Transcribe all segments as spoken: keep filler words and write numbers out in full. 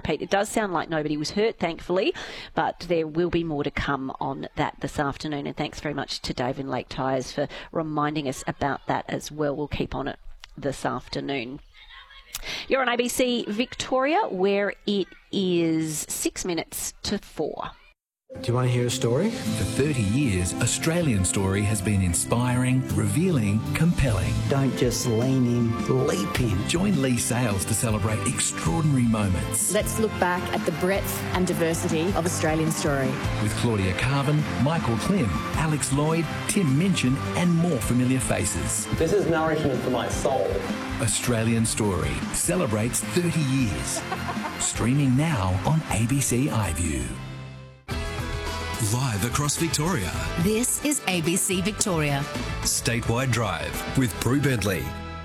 Pete. It does sound like nobody was hurt, thankfully, but there will be more to come on that this afternoon. And thanks very much to Dave in Lake Tyres for reminding us about that as well. We'll keep on it this afternoon. You're on A B C Victoria, where it is six minutes to four. Do you want to hear a story? For thirty years, Australian Story has been inspiring, revealing, compelling. Don't just lean in, leap in. Join Lee Sales to celebrate extraordinary moments. Let's look back at the breadth and diversity of Australian Story. With Claudia Carvin, Michael Klim, Alex Lloyd, Tim Minchin and more familiar faces. This is nourishment for my soul. Australian Story celebrates thirty years. Streaming now on A B C iView. Live across Victoria. This is A B C Victoria. Statewide Drive with Brew Bentley.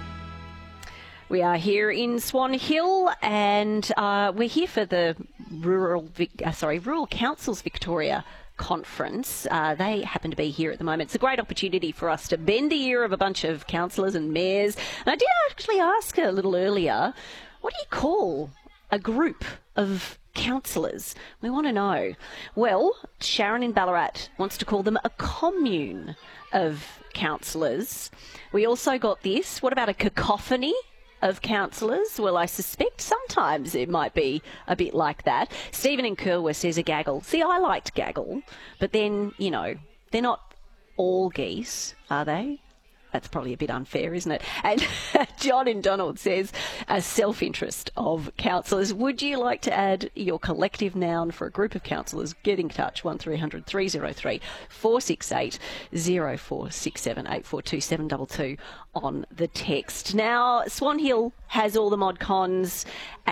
We are here in Swan Hill, and uh, we're here for the Rural, Vic- uh, sorry, Rural Councils Victoria Conference. Uh, they happen to be here at the moment. It's a great opportunity for us to bend the ear of a bunch of councillors and mayors. And I did actually ask a little earlier, what do you call a group of councillors? We want to know. Well, Sharon in Ballarat wants to call them a commune of councillors. We also got this. What about a cacophony of councillors? Well, I suspect sometimes it might be a bit like that. Stephen in Kerwa says a gaggle. See, I liked gaggle, but then, you know, they're not all geese, are they? That's probably a bit unfair, isn't it? And John in Donald says, a self-interest of councillors. Would you like to add your collective noun for a group of councillors? Get in touch, one three hundred three oh three four six eight oh four six seven eight four two seven two two on the text. Now, Swan Hill has all the mod cons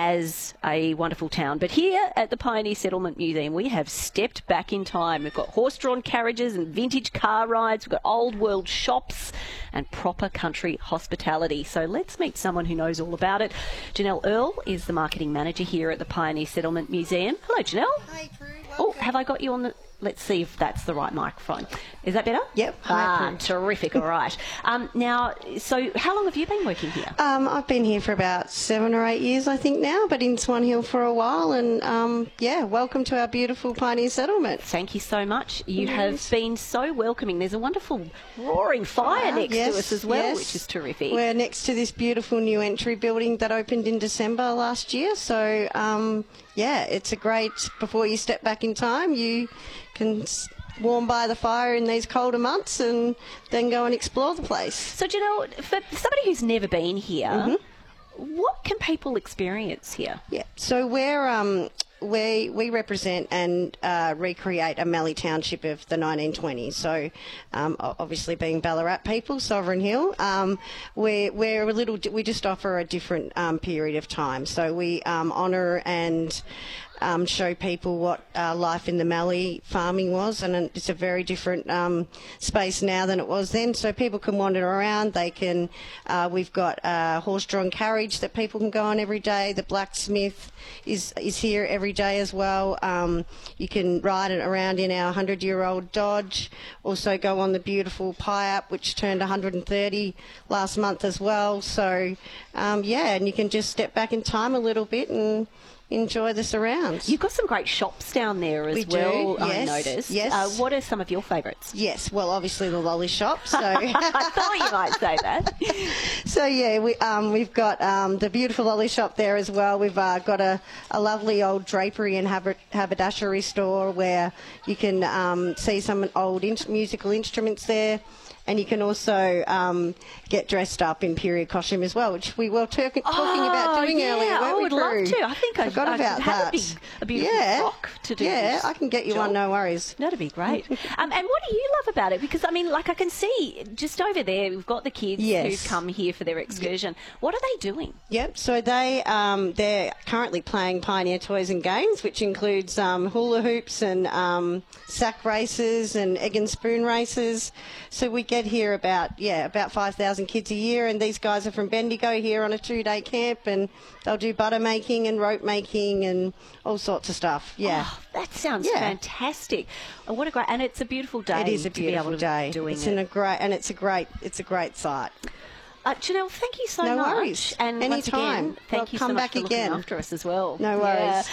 as a wonderful town, but here at the Pioneer Settlement Museum, we have stepped back in time. We've got horse-drawn carriages and vintage car rides. We've got old world shops and proper country hospitality. So let's meet someone who knows all about it. Janelle Earl is the marketing manager here at the Pioneer Settlement Museum. Hello, Janelle. Hi, Drew. Oh, have I got you on the... Let's see if that's the right microphone. Is that better? Yep. Ah, terrific. All right. Um, now, so how long have you been working here? Um, I've been here for about seven or eight years, I think now, but in Swan Hill for a while. And, um, yeah, welcome to our beautiful Pioneer Settlement. Thank you so much. You Yes. have been so welcoming. There's a wonderful roaring fire next yes, to us as well, yes. which is terrific. We're next to this beautiful new entry building that opened in December last year. So, um, yeah, it's a great, before you step back in time, you can s- warm by the fire in these colder months and then go and explore the place. So, Janelle, for somebody who's never been here, Mm-hmm. what can people experience here? Yeah, so we're um, we we represent and uh, recreate a Mallee township of the nineteen twenties. So, um, o- obviously being Ballarat people, Sovereign Hill, um, we're we're a little we just offer a different um, period of time. So we um, honour and Um, show people what uh, life in the Mallee farming was, and it's a very different um, space now than it was then. So people can wander around. They can. Uh, we've got a horse-drawn carriage that people can go on every day. The blacksmith is is here every day as well. Um, you can ride it around in our hundred-year-old Dodge. Also go on the beautiful Pie-Up, which turned one hundred thirty last month as well. So um, yeah, and you can just step back in time a little bit and enjoy the surrounds. You've got some great shops down there as We do, well, I yes, noticed. yes. Uh, what are some of your favourites? Yes, well, obviously the lolly shop. So, I thought you might say that. so yeah, we um, we've got um, the beautiful lolly shop there as well. We've uh, got a, a lovely old drapery and habit, haberdashery store where you can um, see some old in- musical instruments there. And you can also um, get dressed up in period costume as well, which we were talk- talking Oh, about doing yeah, earlier. I weren't we, would love Prue? to. I think I forgot I about have that. A, big, a beautiful yeah. frock to do Yeah, this I can get you job. one, no worries. That'd be great. um, and what do you love about it? Because, I mean, like I can see just over there, we've got the kids Yes. who've come here for their excursion. What are they doing? Yep, so they, um, they're currently playing Pioneer Toys and Games, which includes um, hula hoops and um, sack races and egg and spoon races. So we get here about, yeah, about five thousand kids a year, and these guys are from Bendigo here on a two-day camp, and they'll do butter making and rope making and all sorts of stuff, yeah. Oh, that sounds Yeah. fantastic. Oh, what a great, and it's a beautiful day. It is a to be beautiful able to day. Doing It's it. in a great, and it's a great, it's a great site. Uh, Janelle, thank you so No much. worries. And once Anytime. again, thank Well, you come so much back for looking again. after us as well. No worries. Yeah.